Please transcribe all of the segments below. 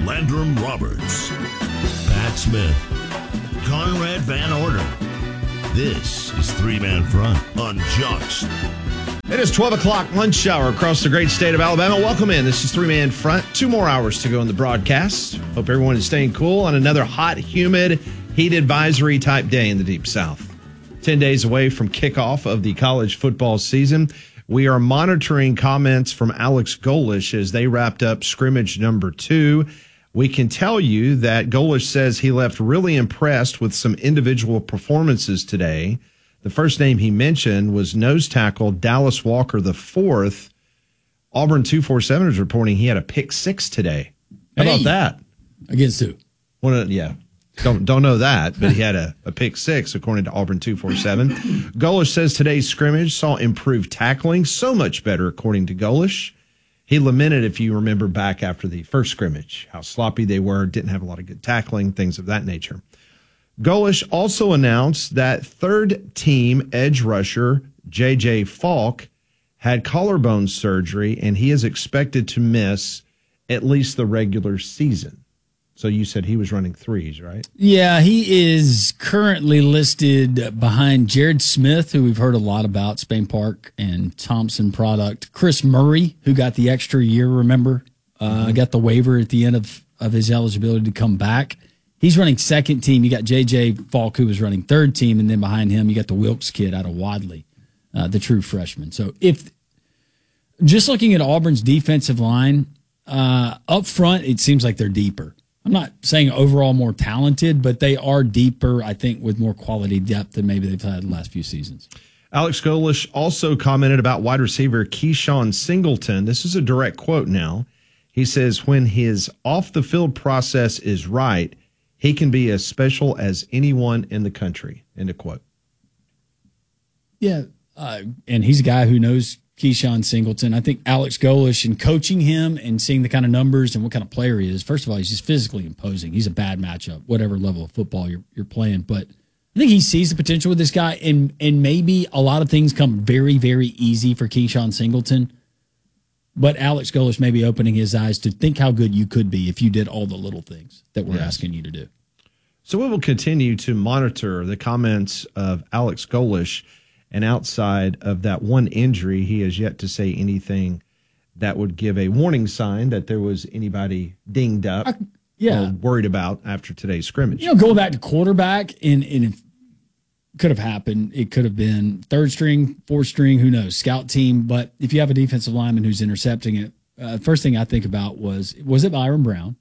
Landrum Roberts, Pat Smith, Conrad Van Order. This is Three Man Front on Jocks. It is 12 o'clock lunch hour across the great state of Alabama. Welcome in. This is Three Man Front. 2 more hours to go in the broadcast. Hope everyone is staying cool on another hot, humid, heat advisory type day in the Deep South. 10 days away from kickoff of the college football season. We are monitoring comments from Alex Golesh as they wrapped up scrimmage number 2. We can tell you that Golesh says he left really impressed with some individual performances today. The first name he mentioned was nose tackle Dallas Walker IV. Auburn 247 is reporting he had a pick 6 today. How about that? Against who? Don't know that, but he had a pick 6, according to Auburn 247. Golesh says today's scrimmage saw improved tackling, so much better, according to Golesh. He lamented, if you remember back after the first scrimmage, how sloppy they were, didn't have a lot of good tackling, things of that nature. Golesh also announced that third-team edge rusher J.J. Falk had collarbone surgery, and he is expected to miss at least the regular season. So you said he was running 3s, right? Yeah, he is currently listed behind Jared Smith, who we've heard a lot about, Spain Park and Thompson product. Chris Murray, who got the extra year, remember? Got the waiver at the end of his eligibility to come back. He's running second team. You got J.J. Falk, who was running third team, and then behind him, you got the Wilkes kid out of Wadley, the true freshman. So if just looking at Auburn's defensive line, up front, it seems like they're deeper. I'm not saying overall more talented, but they are deeper, I think, with more quality depth than maybe they've had the last few seasons. Alex Golesh also commented about wide receiver Keyshawn Singleton. This is a direct quote now. He says, when his off-the-field process is right, he can be as special as anyone in the country, end of quote. Yeah, and he's a guy who knows Keyshawn Singleton. I think Alex Golesh, and coaching him and seeing the kind of numbers and what kind of player he is, first of all, he's just physically imposing. He's a bad matchup, whatever level of football you're playing. But I think he sees the potential with this guy, and maybe a lot of things come very, very easy for Keyshawn Singleton. But Alex Golesh may be opening his eyes to think how good you could be if you did all the little things that we're asking you to do. So we will continue to monitor the comments of Alex Golesh, and outside of that one injury, he has yet to say anything that would give a warning sign that there was anybody dinged up or worried about after today's scrimmage. You know, going back to quarterback, and it could have happened. It could have been third string, fourth string, who knows, scout team. But if you have a defensive lineman who's intercepting it, first thing I think about was it Byron Brown?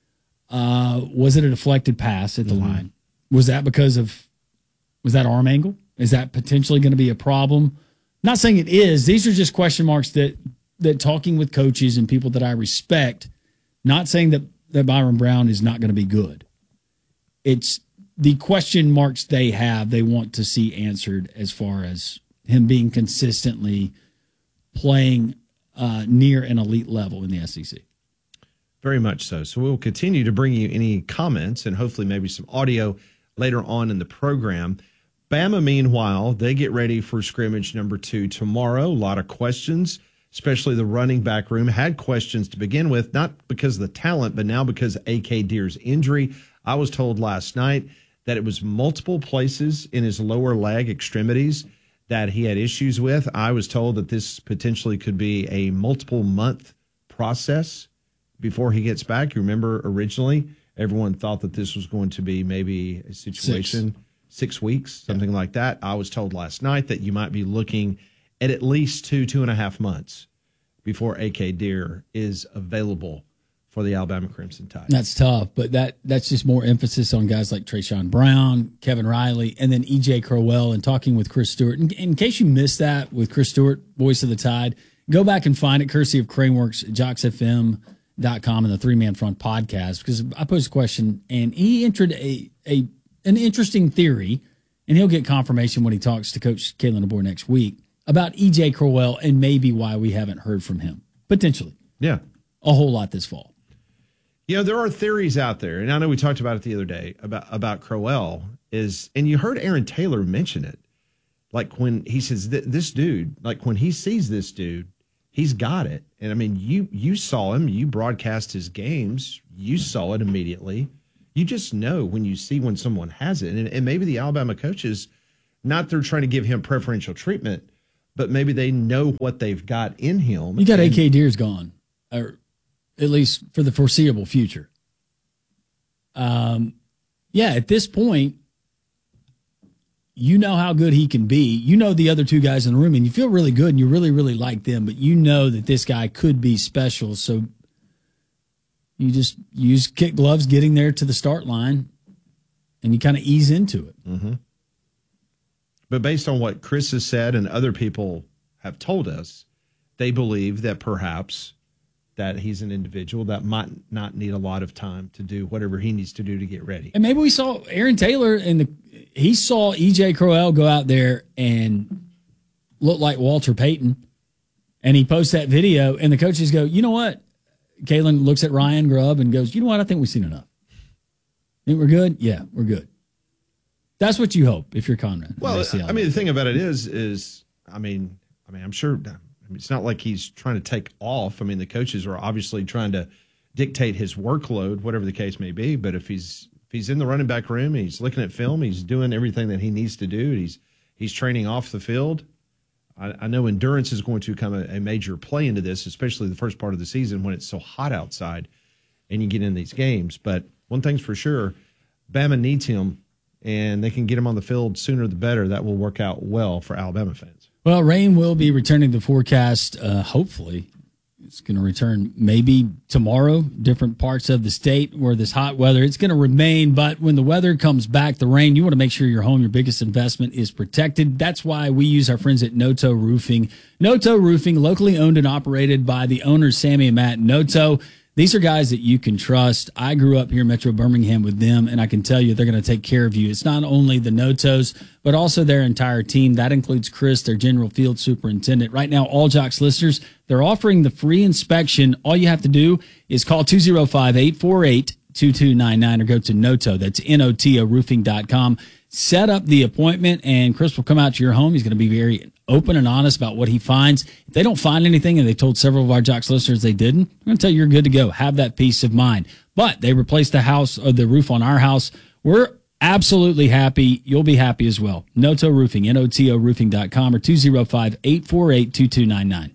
Was it a deflected pass at the line? Was that was that arm angle? Is that potentially going to be a problem? Not saying it is. These are just question marks that talking with coaches and people that I respect, not saying that Byron Brown is not going to be good. It's the question marks they want to see answered as far as him being consistently playing near an elite level in the SEC. Very much so. So we'll continue to bring you any comments and hopefully maybe some audio later on in the program. Bama, meanwhile, they get ready for scrimmage number 2 tomorrow. A lot of questions, especially the running back room had questions to begin with, not because of the talent, but now because of A.K. Deer's injury. I was told last night that it was multiple places in his lower leg extremities that he had issues with. I was told that this potentially could be a multiple-month process before he gets back. You remember originally everyone thought that this was going to be maybe a situation 6 weeks, something like that. I was told last night that you might be looking at least 2.5 months before A.K. Deer is available for the Alabama Crimson Tide. That's tough, but that's just more emphasis on guys like Trayshawn Brown, Kevin Riley, and then E.J. Crowell, and talking with Chris Stewart. In case you missed that with Chris Stewart, voice of the Tide, go back and find it, courtesy of Craneworks, JocksFM.com, and the Three Man Front podcast, because I posed a question, and he entered an interesting theory, and he'll get confirmation when he talks to Coach Kalen DeBoer next week, about E.J. Crowell and maybe why we haven't heard from him. Potentially. Yeah. A whole lot this fall. You know, there are theories out there, and I know we talked about it the other day about Crowell, and you heard Aaron Taylor mention it. Like when he says, this dude, like when he sees this dude, He's got it. And I mean, you saw him, you broadcast his games, you saw it immediately. You just know when someone has it. And maybe the Alabama coaches, not they're trying to give him preferential treatment, but maybe they know what they've got in him. You got AK Deers gone, or at least for the foreseeable future. At this point, you know how good he can be. You know the other two guys in the room, and you feel really good, and you really, really like them, but you know that this guy could be special. So you just use kid gloves getting there to the start line, and you kind of ease into it. Mm-hmm. But based on what Chris has said and other people have told us, they believe that perhaps that he's an individual that might not need a lot of time to do whatever he needs to do to get ready. And maybe we saw Aaron Taylor he saw EJ Crowell go out there and look like Walter Payton, and he posts that video, and the coaches go, you know what? Kalen looks at Ryan Grubb and goes, you know what? I think we've seen enough. Think we're good? Yeah, we're good. That's what you hope if you're Conrad. Well, I mean, the thing about it is, I'm sure it's not like he's trying to take off. I mean, the coaches are obviously trying to dictate his workload, whatever the case may be. But if he's in the running back room, he's looking at film, he's doing everything that he needs to do. He's training off the field. I know endurance is going to come a major play into this, especially the first part of the season when it's so hot outside and you get in these games. But one thing's for sure, Bama needs him, and they can get him on the field sooner the better. That will work out well for Alabama fans. Well, rain will be returning to the forecast. Hopefully, it's going to return maybe tomorrow. Different parts of the state where this hot weather, it's going to remain. But when the weather comes back, the rain, you want to make sure your home, your biggest investment, is protected. That's why we use our friends at Noto Roofing. Noto Roofing, locally owned and operated by the owners Sammy and Matt Noto. These are guys that you can trust. I grew up here in Metro Birmingham with them, and I can tell you they're going to take care of you. It's not only the Notos, but also their entire team. That includes Chris, their general field superintendent. Right now, all Jocks listeners, they're offering the free inspection. All you have to do is call 205-848-2299 or go to Noto. That's Noto roofing.com. Set up the appointment, and Chris will come out to your home. He's going to be very open and honest about what he finds. If they don't find anything, and they told several of our Jocks listeners they didn't, I'm going to tell you you're good to go. Have that peace of mind. But they replaced the roof on our house. We're absolutely happy. You'll be happy as well. Noto Roofing, Noto roofing.com or 205-848-2299.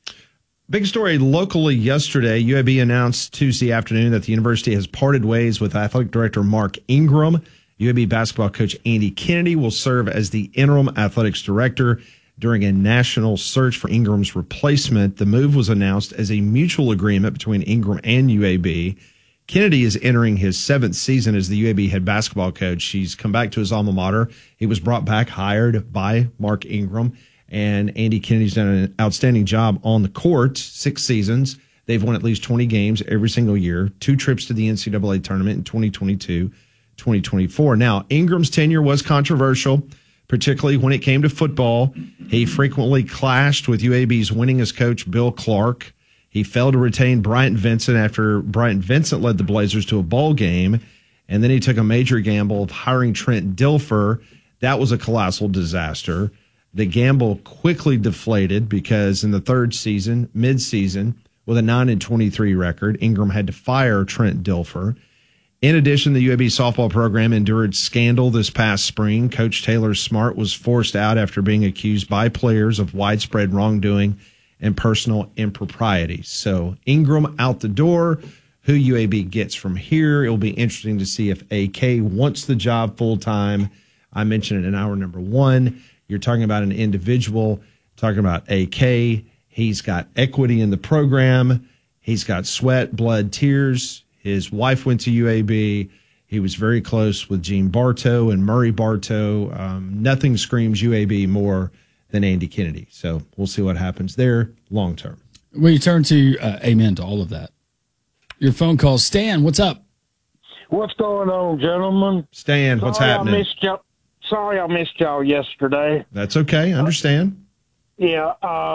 Big story locally yesterday. UAB announced Tuesday afternoon that the university has parted ways with athletic director Mark Ingram. UAB basketball coach Andy Kennedy will serve as the interim athletics director during a national search for Ingram's replacement. The move was announced as a mutual agreement between Ingram and UAB. Kennedy is entering his 7th season as the UAB head basketball coach. He's come back to his alma mater. He was brought back, hired by Mark Ingram, and Andy Kennedy's done an outstanding job on the court. 6 seasons. They've won at least 20 games every single year, 2 trips to the NCAA tournament in 2022. 2024. Now, Ingram's tenure was controversial, particularly when it came to football. He frequently clashed with UAB's winningest coach, Bill Clark. He failed to retain Bryant Vincent after Bryant Vincent led the Blazers to a bowl game, and then he took a major gamble of hiring Trent Dilfer. That was a colossal disaster. The gamble quickly deflated because in the 3rd season, mid-season, with a 9-23 record, Ingram had to fire Trent Dilfer. In addition, the UAB softball program endured scandal this past spring. Coach Taylor Smart was forced out after being accused by players of widespread wrongdoing and personal impropriety. So Ingram out the door. Who UAB gets from here, it'll be interesting to see if AK wants the job full-time. I mentioned it in hour number 1. You're talking about an individual, talking about AK. He's got equity in the program. He's got sweat, blood, tears. His wife went to UAB. He was very close with Gene Bartow and Murray Bartow. Nothing screams UAB more than Andy Kennedy. So we'll see what happens there long term. We turn to amen to all of that. Your phone call. Stan, what's up? What's going on, gentlemen? Stan, what's happening? Sorry I missed y'all yesterday. That's okay. I understand. Yeah.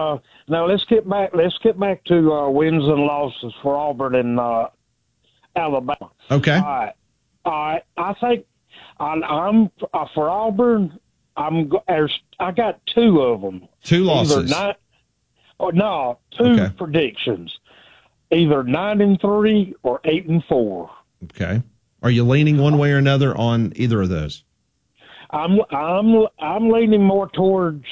Now let's get back to wins and losses for Auburn and Alabama. Okay. All right. I think I'm for Auburn. I got 2 of them. 2 losses. Oh, no, two Okay. predictions. Either 9-3 or 8-4. Okay. Are you leaning one way or another on either of those? I'm leaning more towards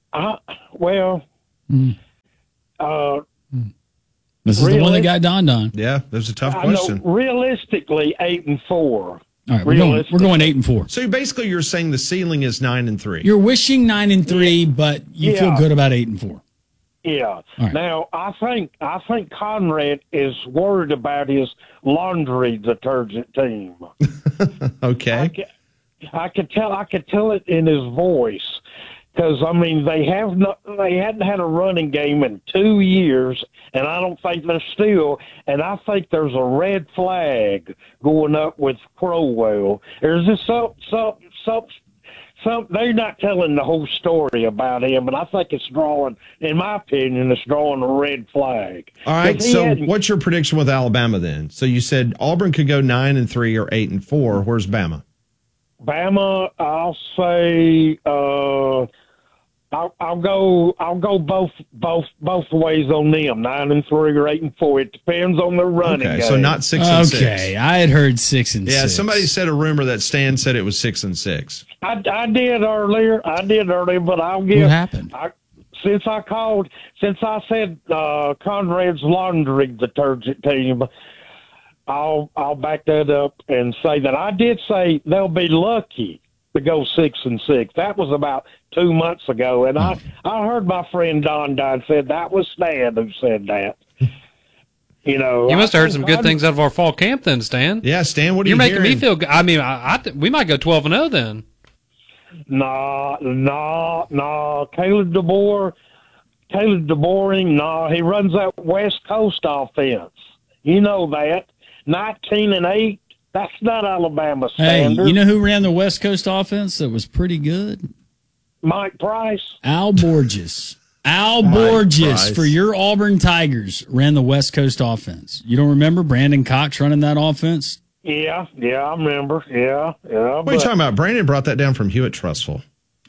This is the one that got Don. Yeah, that's a tough I question. know realistically 8-4. All right, we're going 8-4. So basically, you're saying the ceiling is 9-3. You're wishing 9-3, but you feel good about 8-4. Yeah. Right. Now I think Conrad is worried about his laundry detergent team. Okay. I could tell it in his voice, because I mean they hadn't had a running game in 2 years, and I don't think they're still. And I think there's a red flag going up with Crowell. There's just some. They're not telling the whole story about him, and I think it's drawing, in my opinion, it's drawing a red flag. All right. So what's your prediction with Alabama then? So you said Auburn could go 9-3 or 8-4. Where's Bama? Bama, I'll say I'll go both ways on them, 9-3 or 8-4. It depends on the running game. So not 6-6. Okay, I had heard 6-6. Yeah, somebody said a rumor that Stan said it was 6-6. I did earlier, but I'll give. What happened? Since I said Conrad's laundry detergent team, I'll back that up and say that I did say they'll be lucky to go 6-6. That was about 2 months ago, and I heard my friend Don said that was Stan who said that. You know, you must have heard some good things out of our fall camp, then, Stan. Yeah, Stan. What are You're you making hearing? me feel good. I mean, we might go 12-0 then. No. Caleb DeBoer, he runs that West Coast offense. You know that. 19-8. That's not Alabama standard. Hey, you know who ran the West Coast offense that was pretty good? Mike Price. Al Borges. Price. For your Auburn Tigers ran the West Coast offense. You don't remember Brandon Cox running that offense? Yeah, I remember. Yeah. What are you talking about? Brandon brought that down from Hewitt Trussville.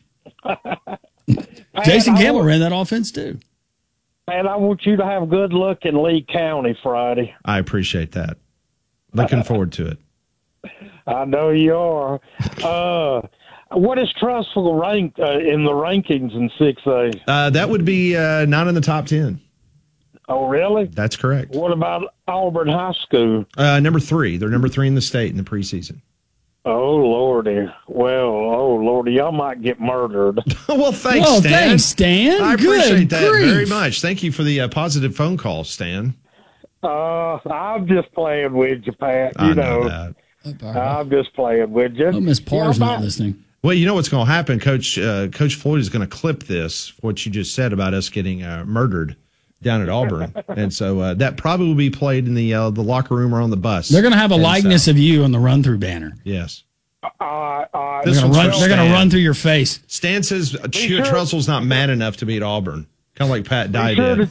Jason Campbell ran that offense too. And I want you to have a good look in Lee County Friday. I appreciate that. Looking forward to it. I know you are. What is Trussville ranked in the rankings in 6A? That would be not in the top 10. Oh, really? That's correct. What about Auburn High School? Number 3. They're number 3 in the state in the preseason. Oh, Lordy. Well, Lordy, y'all might get murdered. Well, thanks, Well, Stan. thanks, Stan. I Good appreciate that grief. very much. Thank you for the positive phone call, Stan. I'm just playing with you, Pat. I know that. I'm just playing with you. Oh, Miss Parr's not listening. Well, you know what's going to happen? Coach Floyd is going to clip this, what you just said about us getting murdered down at Auburn. And so that probably will be played in the locker room or on the bus. They're going to have a likeness of you on the run-through banner. Yes. They're going to run through your face. Stan says Hewitt Trussell's not mad enough to beat Auburn. Kind of like Pat Dye did.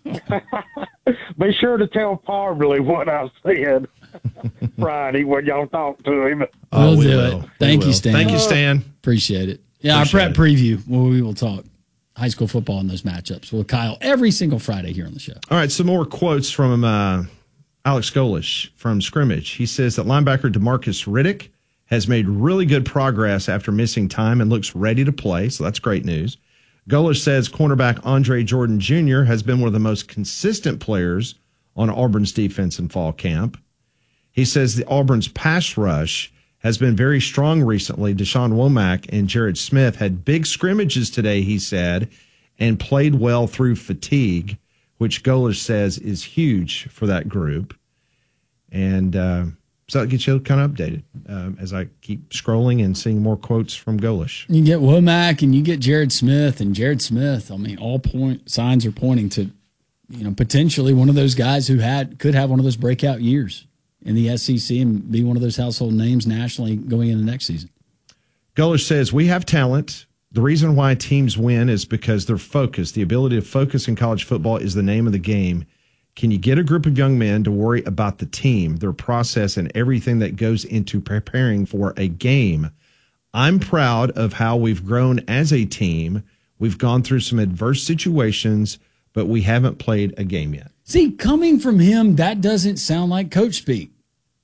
Be sure to tell Parbley what I said Friday when y'all talk to him. We'll do it. Thank you, Stan. Thank you, Stan. Appreciate it. Yeah, Appreciate our prep preview where we will talk high school football in those matchups with Kyle every single Friday here on the show. All right, some more quotes from Alex Golesh from scrimmage. He says that linebacker DeMarcus Riddick has made really good progress after missing time and looks ready to play, so that's great news. Golesh says cornerback Andre Jordan Jr. has been one of the most consistent players on Auburn's defense in fall camp. He says the Auburn's pass rush has been very strong recently. Deshaun Womack and Jared Smith had big scrimmages today, he said, and played well through fatigue, which Golesh says is huge for that group. And so that gets you kind of updated as I keep scrolling and seeing more quotes from Golesh. You get Womack and you get Jared Smith, and Jared Smith, I mean, all signs are pointing to, potentially one of those guys who could have one of those breakout years in the SEC and be one of those household names nationally going into next season. Golesh says, we have talent. The reason why teams win is because they're focused. The ability to focus in college football is the name of the game. Can you get a group of young men to worry about the team, their process, and everything that goes into preparing for a game? I'm proud of how we've grown as a team. We've gone through some adverse situations, but we haven't played a game yet. See, coming from him, that doesn't sound like coach speak.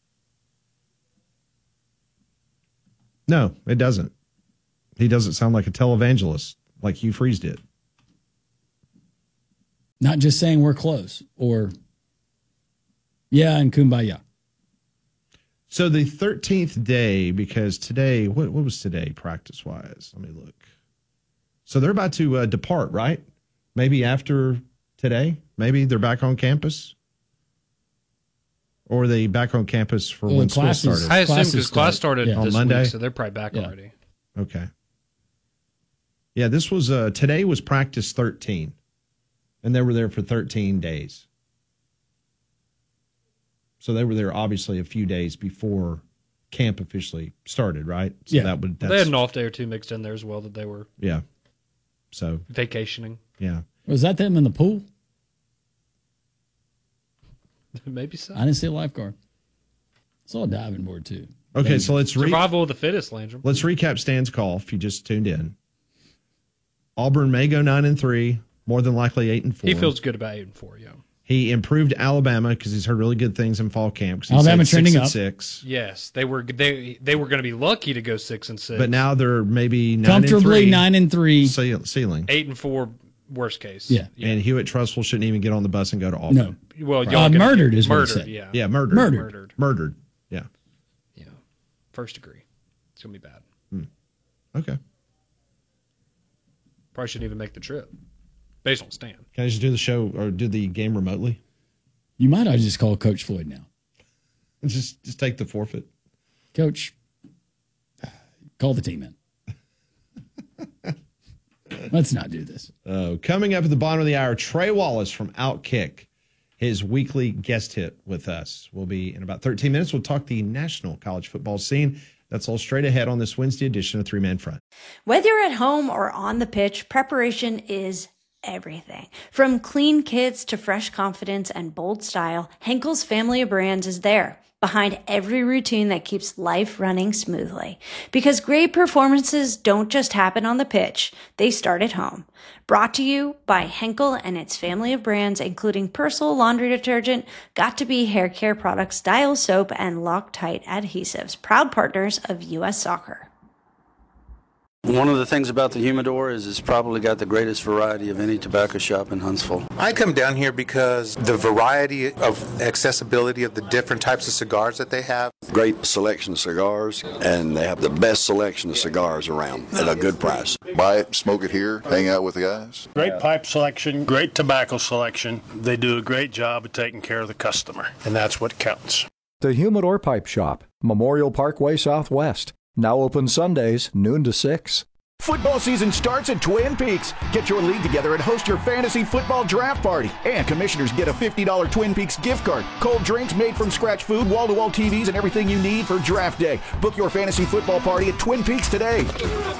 No, it doesn't. He doesn't sound like a televangelist like Hugh Freeze did. Not just saying we're close or, yeah, and kumbaya. So the 13th day, because today, what was today practice-wise? Let me look. So they're about to depart, right? Maybe after today? Maybe they're back on campus? Or are they back on campus for when school started? I assume because class started on this Monday, week, so they're probably back already. Okay. Yeah, this was today was practice 13, and they were there for 13 days. So they were there obviously a few days before camp officially started, right? So Yeah. They had an off day or two mixed in there as well that they were So vacationing. yeah. Was that them in the pool? Maybe so. I didn't see a lifeguard. Saw a diving board too. Okay, so let's Survival of the fittest, Landrum. let's recap Stan's call. If you just tuned in, Auburn may go 9-3, more than likely 8-4. He feels good about 8-4. Yeah. He improved Alabama because he's heard really good things in fall camp. Alabama trending up. 6-6. Yes, they were going to be lucky to go 6-6, But now they're maybe 9-3. Comfortably 9-3. Ceiling. 8-4, worst case. Yeah. And Hewitt Trussell shouldn't even get on the bus and go to Auburn. No. Well, y'all gonna murdered get is what he murdered. said. Yeah. Yeah, murdered. Murdered. Yeah. Yeah. First degree. It's gonna be bad. Okay. Probably shouldn't even make the trip, based on Stan. Can I just do the show or do the game remotely? You might have just called Coach Floyd now. Just take the forfeit. Coach, call the team in. Let's not do this. Coming up at the bottom of the hour, Trey Wallace from Outkick, his weekly guest hit with us. Will be in about 13 minutes. We'll talk the national college football scene. That's all straight ahead on this Wednesday edition of Three Man Front. Whether you're at home or on the pitch, preparation is everything. From clean kits to fresh confidence and bold style, Henkel's family of brands is there, behind every routine that keeps life running smoothly. Because great performances don't just happen on the pitch, they start at home. Brought to you by Henkel and its family of brands, including Persil laundry detergent, Got2b hair care products, Dial soap, and Loctite adhesives, proud partners of U.S. Soccer. One of the things about the Humidor is it's probably got the greatest variety of any tobacco shop in Huntsville. I come down here because the variety of accessibility of the different types of cigars that they have. Great selection of cigars, and they have the best selection of cigars around at a good price. Buy it, smoke it here, hang out with the guys. Great pipe selection, great tobacco selection. They do a great job of taking care of the customer, and that's what counts. The Humidor Pipe Shop, Memorial Parkway Southwest. Now open Sundays, noon to 6. Football season starts at Twin Peaks. Get your league together and host your fantasy football draft party. And commissioners get a $50 Twin Peaks gift card. Cold drinks, made from scratch food, wall-to-wall TVs, and everything you need for draft day. Book your fantasy football party at Twin Peaks today.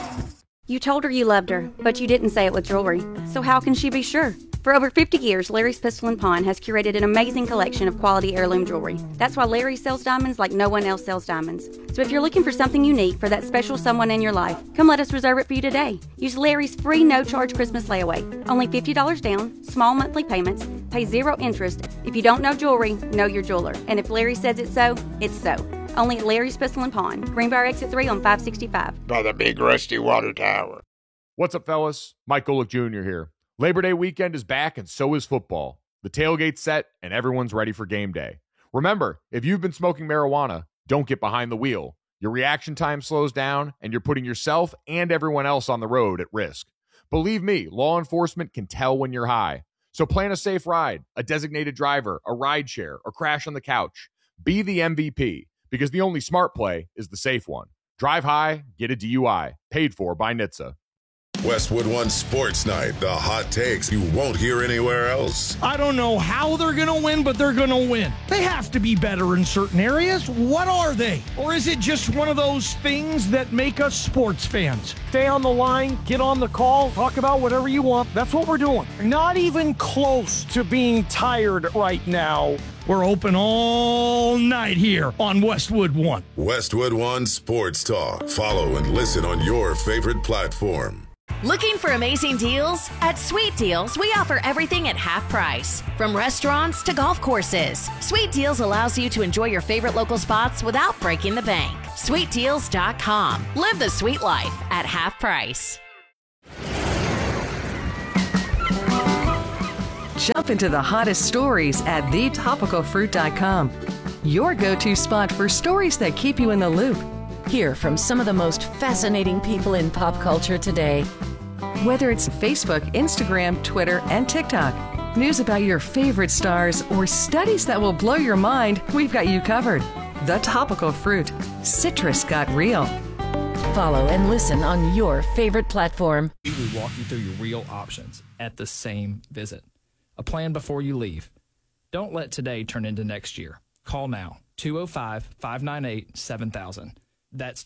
You told her you loved her, but you didn't say it with jewelry. So how can she be sure? For over 50 years, Larry's Pistol & Pawn has curated an amazing collection of quality heirloom jewelry. That's why Larry sells diamonds like no one else sells diamonds. So if you're looking for something unique for that special someone in your life, come let us reserve it for you today. Use Larry's free no-charge Christmas layaway. Only $50 down, small monthly payments, pay 0 interest. If you don't know jewelry, know your jeweler. And if Larry says it's so, it's so. Only at Larry's Pistol & Pawn, Greenbrier Exit 3 on 565. By the big rusty water tower. What's up, fellas? Mike Golick Jr. here. Labor Day weekend is back, and so is football. The tailgate's set, and everyone's ready for game day. Remember, if you've been smoking marijuana, don't get behind the wheel. Your reaction time slows down, and you're putting yourself and everyone else on the road at risk. Believe me, law enforcement can tell when you're high. So plan a safe ride, a designated driver, a ride share, or crash on the couch. Be the MVP, because the only smart play is the safe one. Drive high, get a DUI. Paid for by NHTSA. Westwood One Sports Night, the hot takes you won't hear anywhere else. I don't know how they're going to win, but they're going to win. They have to be better in certain areas. What are they? Or is it just one of those things that make us sports fans? Stay on the line, get on the call, talk about whatever you want. That's what we're doing. Not even close to being tired right now. We're open all night here on Westwood One. Westwood One Sports Talk. Follow and listen on your favorite platform. Looking for amazing deals? At Sweet Deals, we offer everything at half price. From restaurants to golf courses, Sweet Deals allows you to enjoy your favorite local spots without breaking the bank. SweetDeals.com. Live the sweet life at half price. Jump into the hottest stories at thetopicalfruit.com. Your go-to spot for stories that keep you in the loop. Hear from some of the most fascinating people in pop culture today. Whether it's Facebook, Instagram, Twitter, and TikTok, news about your favorite stars, or studies that will blow your mind, we've got you covered. The Topical Fruit. Citrus got real. Follow and listen on your favorite platform. We will walk you through your real options at the same visit. A plan before you leave. Don't let today turn into next year. Call now, 205-598-7000. That's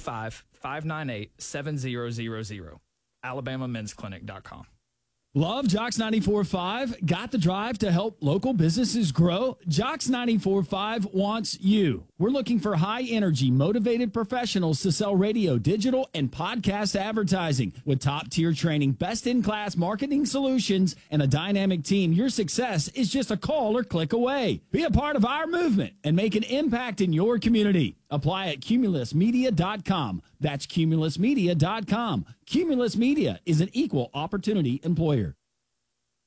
205-598-7000. AlabamaMen'sClinic.com. Love Jocks 94.5? Got the drive to help local businesses grow? Jocks 94.5 wants you. We're looking for high-energy, motivated professionals to sell radio, digital, and podcast advertising. With top-tier training, best-in-class marketing solutions, and a dynamic team, your success is just a call or click away. Be a part of our movement and make an impact in your community. Apply at cumulusmedia.com. That's cumulusmedia.com. Cumulus Media is an equal opportunity employer.